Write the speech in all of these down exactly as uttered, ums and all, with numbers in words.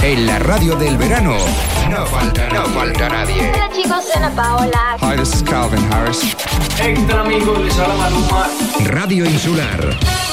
En la radio del verano no falta, no falta nadie. Hola chicos, soy Ana Paola. Hi, this is Calvin Harris. Extra amigos, les habla Maluma. Radio Insular.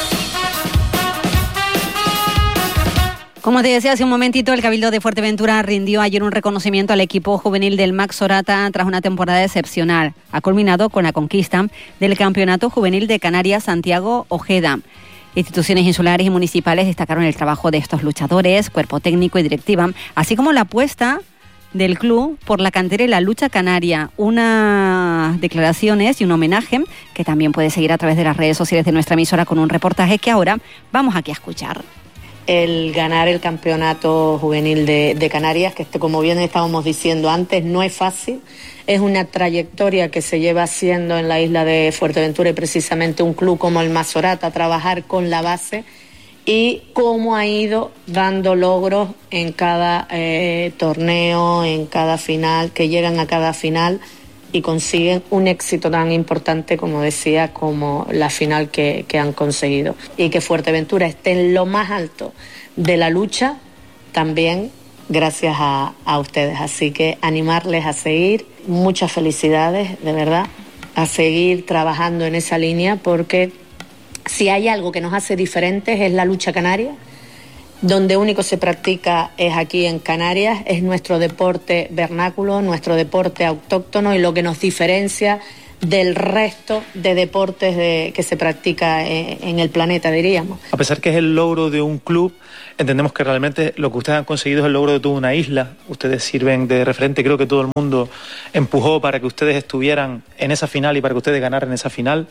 Como te decía hace un momentito, el Cabildo de Fuerteventura rindió ayer un reconocimiento al equipo juvenil del Max Sorata tras una temporada excepcional. Ha culminado con la conquista del Campeonato Juvenil de Canarias Santiago Ojeda. Instituciones insulares y municipales destacaron el trabajo de estos luchadores, cuerpo técnico y directiva, así como la apuesta del club por la cantera y la lucha canaria. Unas declaraciones y un homenaje que también puedes seguir a través de las redes sociales de nuestra emisora con un reportaje que ahora vamos aquí a escuchar. El ganar el campeonato juvenil de, de Canarias, que este, como bien estábamos diciendo antes, no es fácil. Es una trayectoria que se lleva haciendo en la isla de Fuerteventura y precisamente un club como el Max Sorata, trabajar con la base y cómo ha ido dando logros en cada eh, torneo, en cada final, que llegan a cada final y consiguen un éxito tan importante, como decía, como la final que, que han conseguido. Y que Fuerteventura esté en lo más alto de la lucha, también gracias a, a ustedes. Así que animarles a seguir, muchas felicidades, de verdad, a seguir trabajando en esa línea, porque si hay algo que nos hace diferentes es la lucha canaria. Donde único se practica es aquí en Canarias, es nuestro deporte vernáculo, nuestro deporte autóctono y lo que nos diferencia del resto de deportes de, que se practica en, en el planeta, diríamos. A pesar que es el logro de un club, entendemos que realmente lo que ustedes han conseguido es el logro de toda una isla. Ustedes sirven de referente, creo que todo el mundo empujó para que ustedes estuvieran en esa final y para que ustedes ganaran esa final.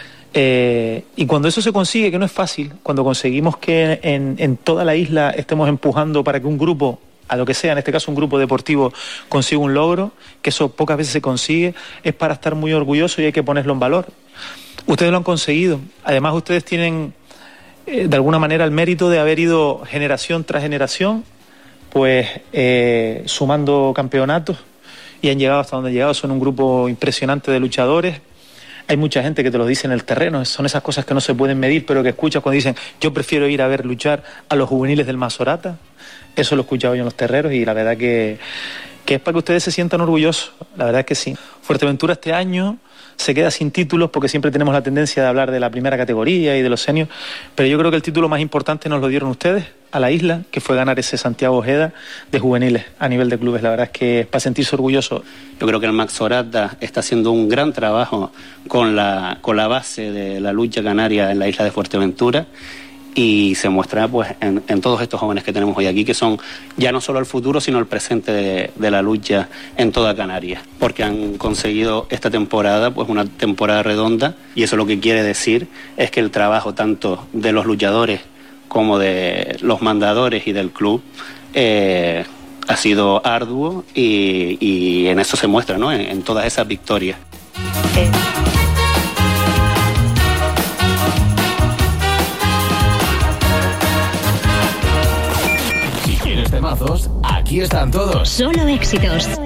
Eh, y cuando eso se consigue, que no es fácil, cuando conseguimos que en, en toda la isla estemos empujando para que un grupo, a lo que sea, en este caso un grupo deportivo, consiga un logro, que eso pocas veces se consigue, es para estar muy orgulloso y hay que ponerlo en valor. Ustedes lo han conseguido. Además, ustedes tienen eh, de alguna manera el mérito de haber ido generación tras generación, pues eh, sumando campeonatos y han llegado hasta donde han llegado. Son un grupo impresionante de luchadores. Hay mucha gente que te lo dice en el terreno, son esas cosas que no se pueden medir, pero que escuchas cuando dicen yo prefiero ir a ver luchar a los juveniles del Max Sorata. Eso lo he escuchado yo en los terreros y la verdad que, que es para que ustedes se sientan orgullosos, la verdad es que sí. Fuerteventura este año se queda sin títulos porque siempre tenemos la tendencia de hablar de la primera categoría y de los seniors, pero yo creo que el título más importante nos lo dieron ustedes a la isla, que fue ganar ese Santiago Ojeda de juveniles a nivel de clubes. La verdad es que es para sentirse orgulloso. Yo creo que el Max Sorata está haciendo un gran trabajo con la, con la base de la lucha canaria en la isla de Fuerteventura y se muestra pues en, en todos estos jóvenes que tenemos hoy aquí, que son ya no solo el futuro, sino el presente de, de la lucha en toda Canarias, porque han conseguido esta temporada pues una temporada redonda y eso lo que quiere decir es que el trabajo tanto de los luchadores como de los mandadores y del club eh, ha sido arduo y, y en eso se muestra, ¿no? En, en todas esas victorias. Eh. Si quieres temazos, aquí están todos. Solo éxitos.